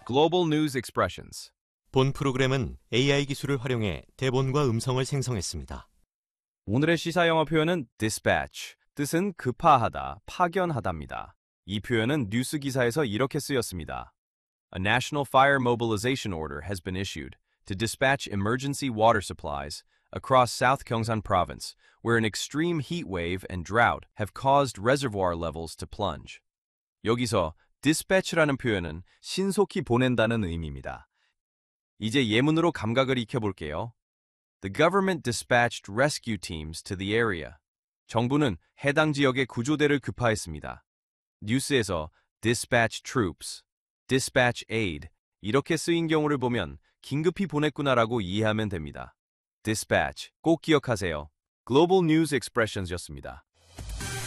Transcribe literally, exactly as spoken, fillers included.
Global News Expressions. 본 프로그램은 에이아이 기술을 활용해 대본과 음성을 생성했습니다. 오늘의 시사 영어 표현은 dispatch, 뜻은 급파하다, 파견하다입니다. 이 표현은 뉴스 기사에서 이렇게 쓰였습니다. A national fire mobilization order has been issued to dispatch emergency water supplies across South Gyeongsan Province, where an extreme heat wave and drought have caused reservoir levels to plunge. 여기서 dispatch라는 표현은 신속히 보낸다는 의미입니다. 이제 예문으로 감각을 익혀볼게요. The government dispatched rescue teams to the area. 정부는 해당 지역에 구조대를 급파했습니다. 뉴스에서 dispatch troops, dispatch aid 이렇게 쓰인 경우를 보면 긴급히 보냈구나라고 이해하면 됩니다. dispatch 꼭 기억하세요. Global News Expressions였습니다.